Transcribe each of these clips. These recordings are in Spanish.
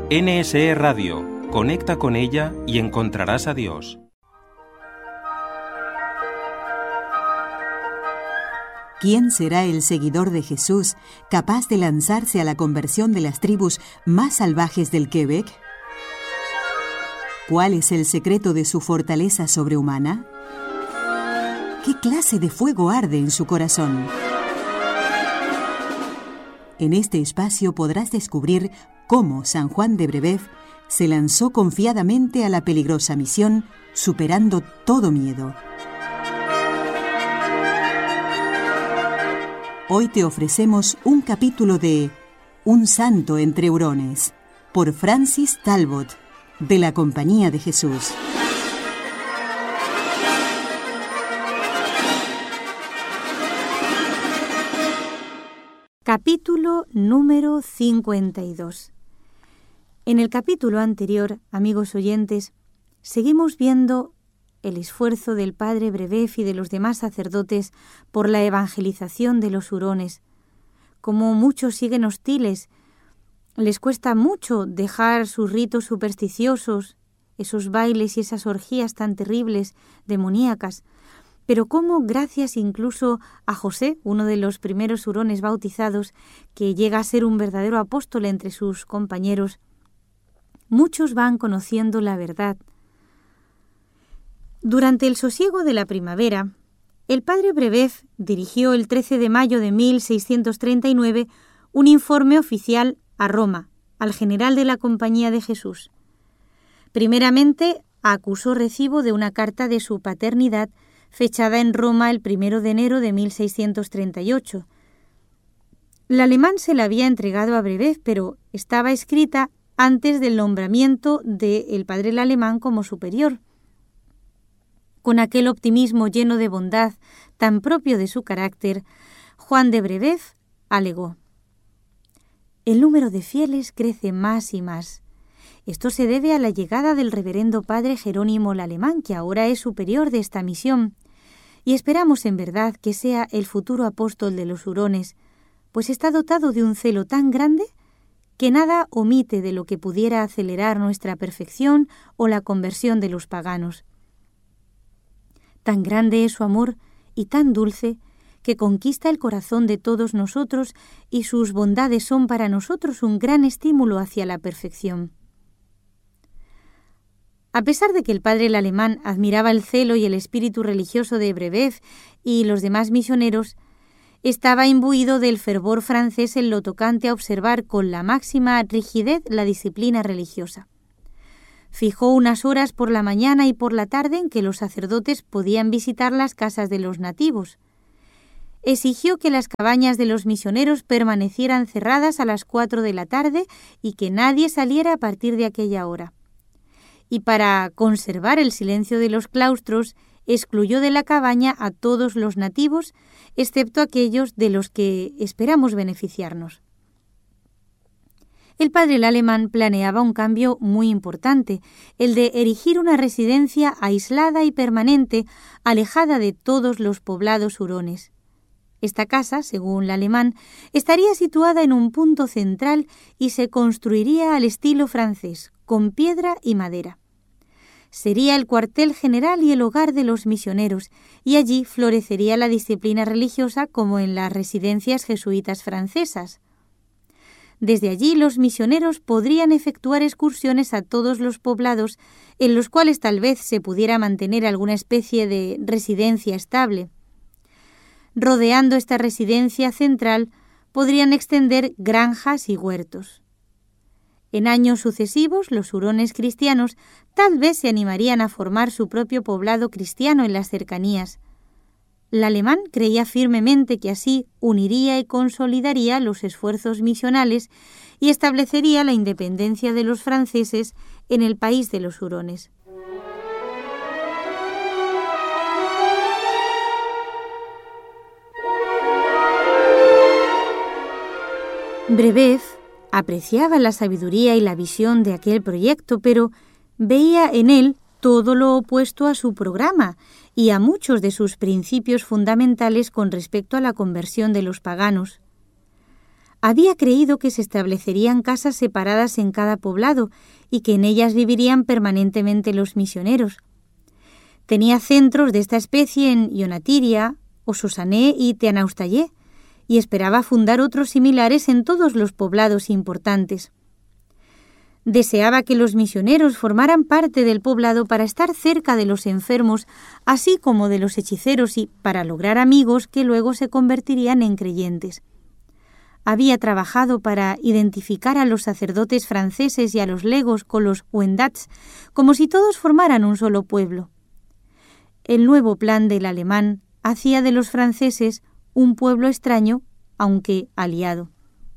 NSE Radio. Conecta con ella y encontrarás a Dios. ¿Quién será el seguidor de Jesús capaz de lanzarse a la conversión de las tribus más salvajes del Quebec? ¿Cuál es el secreto de su fortaleza sobrehumana? ¿Qué clase de fuego arde en su corazón? En este espacio podrás descubrir cómo San Juan de Brébeuf se lanzó confiadamente a la peligrosa misión, superando todo miedo. Hoy te ofrecemos un capítulo de Un santo entre hurones, por Francis Talbot, de la Compañía de Jesús. Capítulo número 52. En el capítulo anterior, amigos oyentes, seguimos viendo el esfuerzo del padre Brébeuf y de los demás sacerdotes por la evangelización de los hurones. Como muchos siguen hostiles, les cuesta mucho dejar sus ritos supersticiosos, esos bailes y esas orgías tan terribles, demoníacas, pero cómo, gracias incluso a José, uno de los primeros hurones bautizados, que llega a ser un verdadero apóstol entre sus compañeros, muchos van conociendo la verdad. Durante el sosiego de la primavera, el padre Brébeuf dirigió el 13 de mayo de 1639 un informe oficial a Roma, al general de la Compañía de Jesús. Primeramente, acusó recibo de una carta de su paternidad fechada en Roma el 1 de enero de 1638. El alemán se la había entregado a Brébeuf, pero estaba escrita antes del nombramiento del padre el alemán como superior. Con aquel optimismo lleno de bondad tan propio de su carácter, Juan de Brébeuf alegó: el número de fieles crece más y más. Esto se debe a la llegada del reverendo padre Jerónimo el alemán, que ahora es superior de esta misión, y esperamos en verdad que sea el futuro apóstol de los hurones, pues está dotado de un celo tan grande que nada omite de lo que pudiera acelerar nuestra perfección o la conversión de los paganos. Tan grande es su amor y tan dulce que conquista el corazón de todos nosotros, y sus bondades son para nosotros un gran estímulo hacia la perfección. A pesar de que el padre el alemán admiraba el celo y el espíritu religioso de Brébeuf y los demás misioneros, estaba imbuido del fervor francés en lo tocante a observar con la máxima rigidez la disciplina religiosa. Fijó unas horas por la mañana y por la tarde en que los sacerdotes podían visitar las casas de los nativos. Exigió que las cabañas de los misioneros permanecieran cerradas a las 4 de la tarde y que nadie saliera a partir de aquella hora. Y para conservar el silencio de los claustros, excluyó de la cabaña a todos los nativos, excepto aquellos de los que esperamos beneficiarnos. El padre el alemán planeaba un cambio muy importante, el de erigir una residencia aislada y permanente, alejada de todos los poblados hurones. Esta casa, según el alemán, estaría situada en un punto central y se construiría al estilo francés, con piedra y madera. Sería el cuartel general y el hogar de los misioneros, y allí florecería la disciplina religiosa como en las residencias jesuitas francesas. Desde allí los misioneros podrían efectuar excursiones a todos los poblados en los cuales tal vez se pudiera mantener alguna especie de residencia estable. Rodeando esta residencia central podrían extender granjas y huertos. En años sucesivos, los hurones cristianos tal vez se animarían a formar su propio poblado cristiano en las cercanías. El alemán creía firmemente que así uniría y consolidaría los esfuerzos misionales y establecería la independencia de los franceses en el país de los hurones. Brébeuf apreciaba la sabiduría y la visión de aquel proyecto, pero veía en él todo lo opuesto a su programa y a muchos de sus principios fundamentales con respecto a la conversión de los paganos. había creído que se establecerían casas separadas en cada poblado y que en ellas vivirían permanentemente los misioneros. Tenía centros de esta especie en Ionatiria, Ososané y Teanaustayé, y esperaba fundar otros similares en todos los poblados importantes. Deseaba que los misioneros formaran parte del poblado para estar cerca de los enfermos, así como de los hechiceros, y para lograr amigos que luego se convertirían en creyentes. Había trabajado para identificar a los sacerdotes franceses y a los legos con los Wendats, como si todos formaran un solo pueblo. El nuevo plan del alemán hacía de los franceses un pueblo extraño, aunque aliado.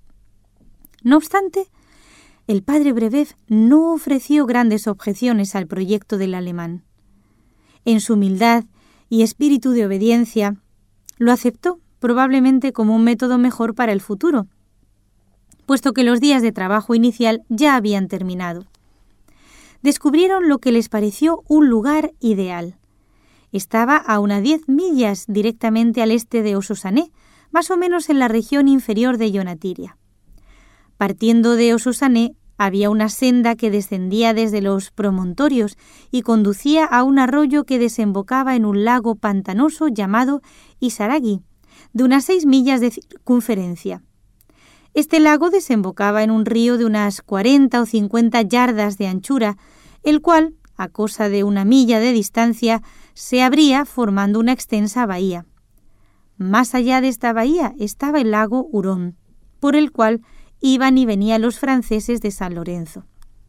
No obstante, el padre Brebeuf no ofreció grandes objeciones al proyecto del alemán. En su humildad y espíritu de obediencia, lo aceptó probablemente como un método mejor para el futuro, puesto que los días de trabajo inicial ya habían terminado. Descubrieron lo que les pareció un lugar ideal. Estaba a unas 10 millas directamente al este de Ososané, más o menos en la región inferior de Ionatiria. Partiendo de Ososané, había una senda que descendía desde los promontorios y conducía a un arroyo que desembocaba en un lago pantanoso llamado Isaragi, de unas 6 millas de circunferencia. Este lago desembocaba en un río de unas 40 o 50 yardas de anchura, el cual, a cosa de 1 milla de distancia, se abría formando una extensa bahía. Más allá de esta bahía estaba el lago Hurón, por el cual iban y venían los franceses de San Lorenzo.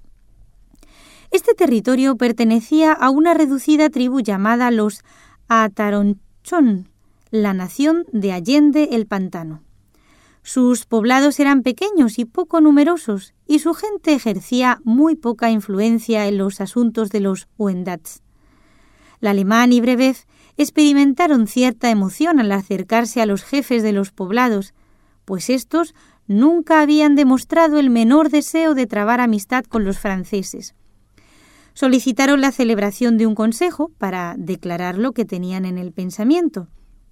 Este territorio pertenecía a una reducida tribu llamada los Ataronchón, la nación de Allende el Pantano. Sus poblados eran pequeños y poco numerosos, y su gente ejercía muy poca influencia en los asuntos de los Wendats. L'Alemán y Brebeuf experimentaron cierta emoción al acercarse a los jefes de los poblados, pues estos nunca habían demostrado el menor deseo de trabar amistad con los franceses. Solicitaron la celebración de un consejo para declarar lo que tenían en el pensamiento.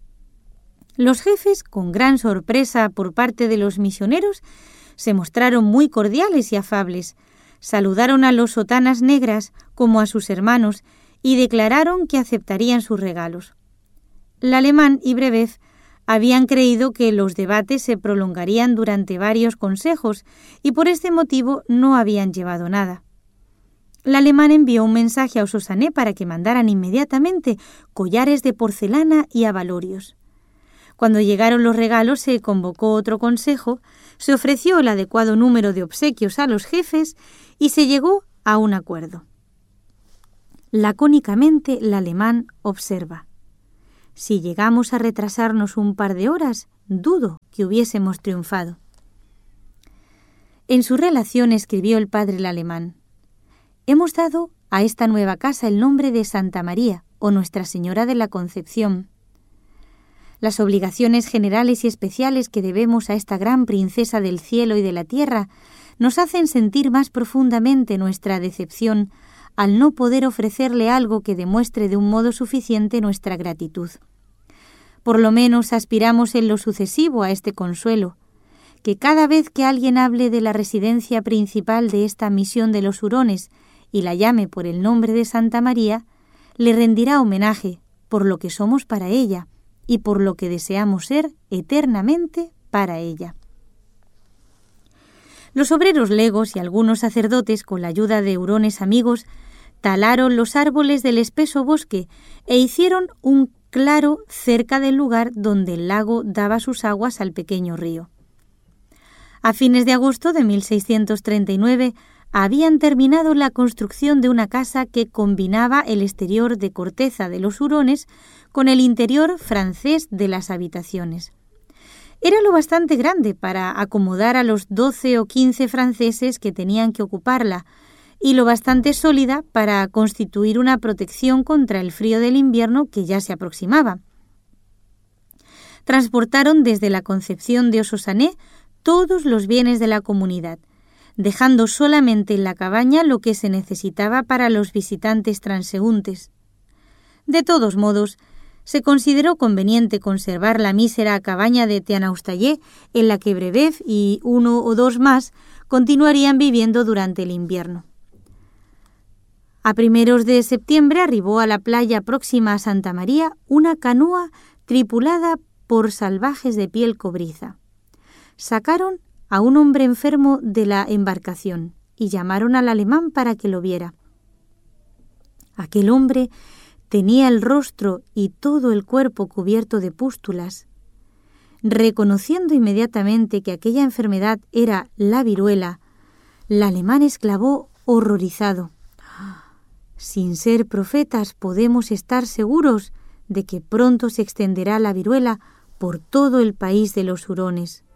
Los jefes, con gran sorpresa por parte de los misioneros, se mostraron muy cordiales y afables, saludaron a los sotanas negras como a sus hermanos y declararon que aceptarían sus regalos. L'Alemán y Brebeuf habían creído que los debates se prolongarían durante varios consejos y por este motivo no habían llevado nada. L'Alemán envió un mensaje a Ososané para que mandaran inmediatamente collares de porcelana y abalorios. Cuando llegaron los regalos se convocó otro consejo, se ofreció el adecuado número de obsequios a los jefes y se llegó a un acuerdo. Lacónicamente L'Alemán observa: si llegamos a retrasarnos un par de horas, dudo que hubiésemos triunfado. En su relación escribió el padre L'Alemán: hemos dado a esta nueva casa el nombre de Santa María o Nuestra Señora de la Concepción. Las obligaciones generales y especiales que debemos a esta gran princesa del cielo y de la tierra nos hacen sentir más profundamente nuestra decepción al no poder ofrecerle algo que demuestre de un modo suficiente nuestra gratitud. Por lo menos aspiramos en lo sucesivo a este consuelo, que cada vez que alguien hable de la residencia principal de esta misión de los hurones y la llame por el nombre de Santa María, le rendirá homenaje por lo que somos para ella y por lo que deseamos ser eternamente para ella. Los obreros legos y algunos sacerdotes, con la ayuda de hurones amigos, talaron los árboles del espeso bosque e hicieron un claro cerca del lugar donde el lago daba sus aguas al pequeño río. A fines de agosto de 1639 habían terminado la construcción de una casa que combinaba el exterior de corteza de los hurones con el interior francés de las habitaciones. Era lo bastante grande para acomodar a los 12 o 15 franceses que tenían que ocuparla y lo bastante sólida para constituir una protección contra el frío del invierno que ya se aproximaba. Transportaron desde la Concepción de Ososané todos los bienes de la comunidad, dejando solamente en la cabaña lo que se necesitaba para los visitantes transeúntes. De todos modos, se consideró conveniente conservar la mísera cabaña de Teanaustayé, en la que Brebev y 1 o 2 más continuarían viviendo durante el invierno. A primeros de septiembre arribó a la playa próxima a Santa María una canoa tripulada por salvajes de piel cobriza. Sacaron a un hombre enfermo de la embarcación y llamaron al alemán para que lo viera. Aquel hombre tenía el rostro y todo el cuerpo cubierto de pústulas. Reconociendo inmediatamente que aquella enfermedad era la viruela, el alemán exclamó horrorizado: «Sin ser profetas, podemos estar seguros de que pronto se extenderá la viruela por todo el país de los hurones».